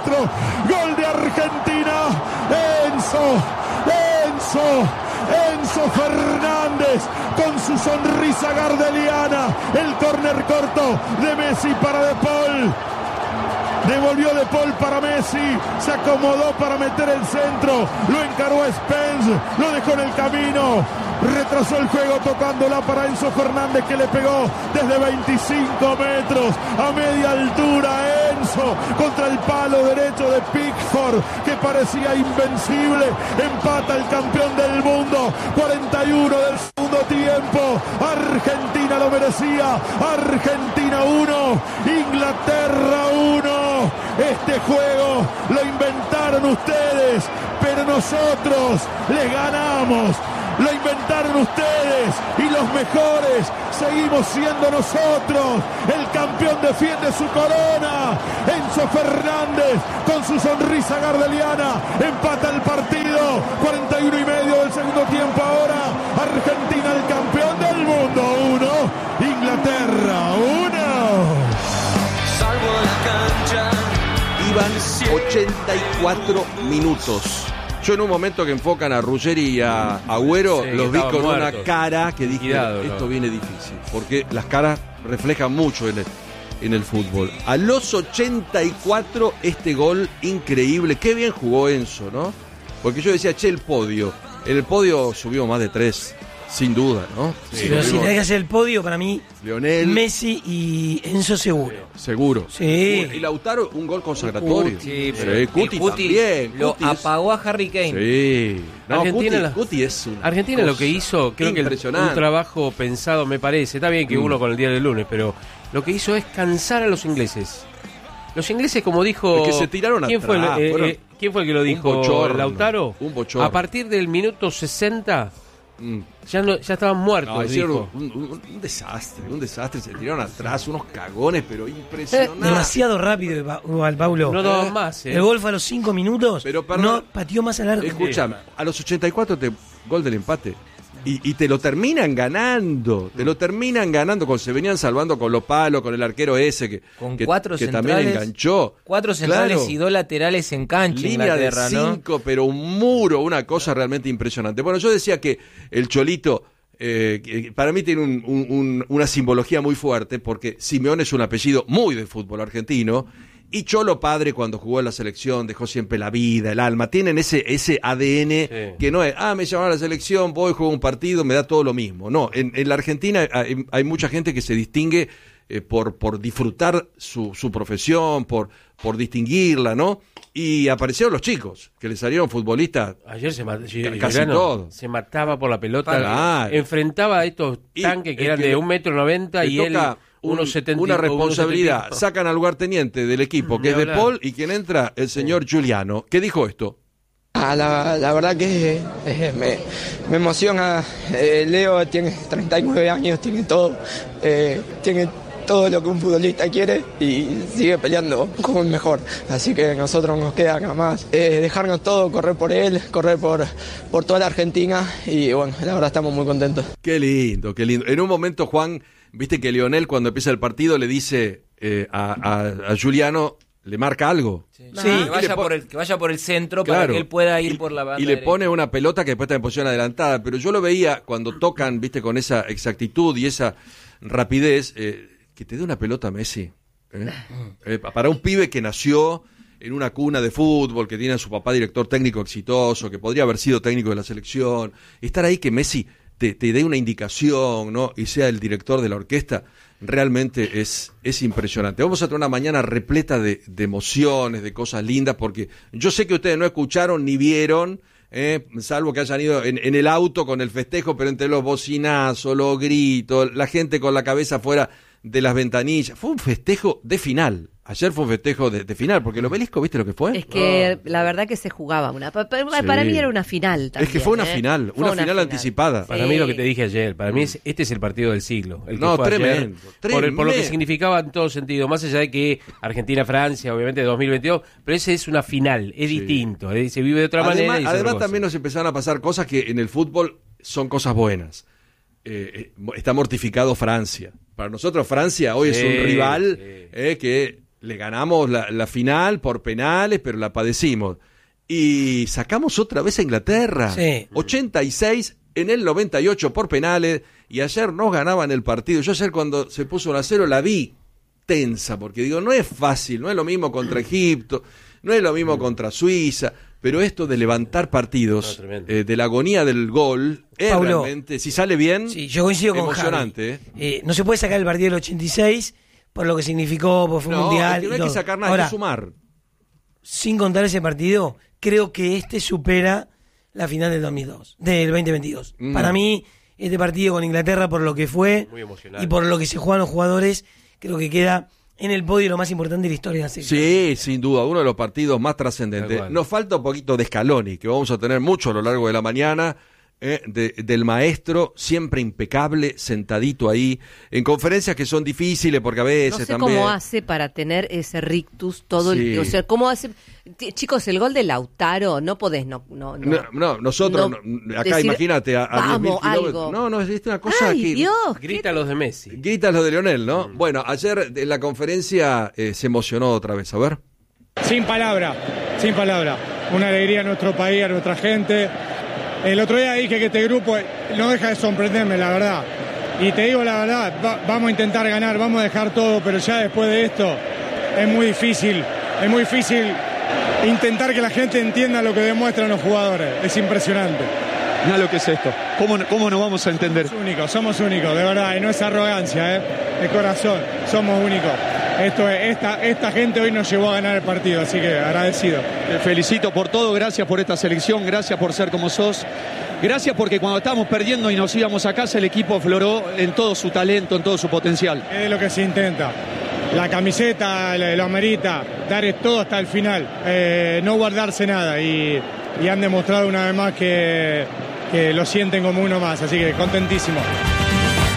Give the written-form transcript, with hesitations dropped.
nuestro. Gol de Argentina. Enzo Fernández con su sonrisa gardeliana. El córner corto de Messi para De Paul. Devolvió De Paul para Messi, se acomodó para meter el centro, lo encaró a Spence, lo dejó en el camino, retrasó el juego tocándola para Enzo Fernández, que le pegó desde 25 metros a media altura. Enzo contra el palo derecho de Pickford, que parecía invencible. Empata el campeón del mundo. 41 del segundo tiempo. Argentina lo merecía. Argentina 1, Inglaterra 1. Este juego lo inventaron ustedes, pero nosotros les ganamos. Lo inventaron ustedes y los mejores seguimos siendo nosotros. El campeón defiende su corona. Enzo Fernández con su sonrisa gardeliana empata el partido. 41 y medio del segundo tiempo ahora. Argentina el campeón del mundo 1, Inglaterra 1. Salvo la cancha. Iban 84 minutos. Yo en un momento que enfocan a Ruggeri y a Agüero, sí, los vi con muertos. Una cara que dije, esto viene difícil, porque las caras reflejan mucho en el fútbol. A los 84 este gol increíble, qué bien jugó Enzo, ¿no? Porque yo decía, el podio. En el podio subió más de 3, sin duda, ¿no? Sí, pero si tenés que hacer el podio, para mí, Lionel, Messi y Enzo seguro. Seguro. Sí. Y Lautaro, un gol consagratorio. Cuti también. Lo apagó a Harry Kane. Sí. No, Cuti es una Argentina lo que hizo, creo que un trabajo pensado, me parece. Está bien que uno con el día del lunes, pero lo que hizo es cansar a los ingleses. Los ingleses, como dijo... Es que se tiraron ¿Quién atrás. ¿Quién fue el que lo dijo? ¿Lautaro? Un bochorno. A partir del minuto 60... Ya estaban muertos. Hicieron un desastre, se tiraron atrás, unos cagones, pero impresionante. Demasiado rápido, Paulo. No daban más. El gol fue a los 5 minutos, pero no pateó más al arco. Escúchame, a los 84 gol del empate. Y te lo terminan ganando. Cuando se venían salvando con los palos, con el arquero ese que también enganchó. 4 centrales y 2 laterales en cancha. Línea de 5, pero un muro, una cosa realmente impresionante. Bueno, yo decía que el Cholito, para mí tiene una simbología muy fuerte, porque Simeone es un apellido muy de fútbol argentino. Y Cholo padre, cuando jugó en la selección, dejó siempre la vida, el alma. Tienen ese ADN que no es, me llamaron a la selección, voy, juego un partido, me da todo lo mismo. No, en la Argentina hay mucha gente que se distingue por disfrutar su profesión, por distinguirla, ¿no? Y aparecieron los chicos, que le salieron futbolistas. Ayer casi todo. Se mataba por la pelota, enfrentaba a estos tanques que eran de 1,90 m y él... 1,70. Una responsabilidad. Sacan al lugarteniente del equipo, que es De Paul, y quien entra, el señor Giuliano. ¿Qué dijo esto? La verdad que me emociona. Leo tiene 39 años, tiene todo lo que un futbolista quiere y sigue peleando como el mejor. Así que a nosotros nos queda nada más dejarnos todo, correr por él, correr por toda la Argentina, y bueno, la verdad estamos muy contentos. Qué lindo, qué lindo. En un momento, Juan, viste que Lionel, cuando empieza el partido, le dice a Giuliano, le marca algo. Sí. Que vaya por el centro, claro, para que él pueda ir por la banda. Y le pone una pelota que después está en posición adelantada. Pero yo lo veía cuando tocan, viste, con esa exactitud y esa rapidez, que te dé una pelota a Messi. Para un pibe que nació en una cuna de fútbol, que tiene a su papá director técnico exitoso, que podría haber sido técnico de la selección, estar ahí que Messi te dé una indicación, ¿no? Y sea el director de la orquesta, realmente es impresionante. Vamos a tener una mañana repleta de emociones, de cosas lindas, porque yo sé que ustedes no escucharon ni vieron, salvo que hayan ido en el auto con el festejo, pero entre los bocinazos, los gritos, la gente con la cabeza fuera de las ventanillas. Fue un festejo de final. Ayer fue un festejo de final, porque el Obelisco, ¿viste lo que fue? Es que la verdad que se jugaba para mí era una final también. Es que fue una final, una final anticipada. Sí. Para mí lo que te dije ayer, para mí este es el partido del siglo. El que no, fue tremendo. Ayer, por lo que significaba en todo sentido, más allá de que Argentina-Francia, obviamente 2022, pero ese es una final, es distinto, se vive de otra manera. Además también nos empezaron a pasar cosas que en el fútbol son cosas buenas. Está mortificado Francia. Para nosotros Francia hoy es un rival que le ganamos la final por penales, pero la padecimos. Y sacamos otra vez a Inglaterra. Sí. 86 en el 98 por penales, y ayer nos ganaban el partido. Yo ayer cuando se puso 1-0 la vi tensa, porque digo, no es fácil, no es lo mismo contra Egipto, no es lo mismo contra Suiza, pero esto de levantar partidos, de la agonía del gol, es Paulo, realmente, si sale bien, sí, yo coincido con emocionante. Javi. No se puede sacar el partido del 86 por lo que significó, por fue un mundial. No hay que sacar nada, ahora, hay que sumar. Sin contar ese partido, creo que este supera la final del 2022. Para mí, este partido con Inglaterra, por lo que fue y por lo que se juegan los jugadores, creo que queda en el podio lo más importante de la historia de la selección. Sí, sin duda, uno de los partidos más trascendentes. Nos falta un poquito de Scaloni, que vamos a tener mucho a lo largo de la mañana, del maestro, siempre impecable, sentadito ahí, en conferencias que son difíciles, porque a veces no sé también... cómo hace para tener ese rictus todo el... O sea, ¿cómo hace? Chicos, el gol de Lautaro, no podés, no, nosotros, acá decir, imagínate, a 10.000 kilómetros. No, es una cosa ¡ay, que... Dios! Grita los de Messi. Grita los de Lionel, ¿no? Bueno, ayer en la conferencia se emocionó otra vez, a ver. Sin palabra. Una alegría a nuestro país, a nuestra gente. El otro día dije que este grupo no deja de sorprenderme, la verdad. Y te digo la verdad, vamos a intentar ganar, vamos a dejar todo, pero ya después de esto es muy difícil intentar que la gente entienda lo que demuestran los jugadores. Es impresionante. Mira lo que es esto. ¿Cómo no vamos a entender? Somos únicos, de verdad, y no es arrogancia, de corazón, somos únicos. Esta gente hoy nos llevó a ganar el partido, así que agradecido. Te felicito por todo, gracias por esta selección, gracias por ser como sos. Gracias porque cuando estábamos perdiendo y nos íbamos a casa, el equipo afloró en todo su talento, en todo su potencial. Es lo que se intenta. La camiseta lo amerita, dar todo hasta el final, no guardarse nada. Y han demostrado una vez más que lo sienten como uno más, así que contentísimo.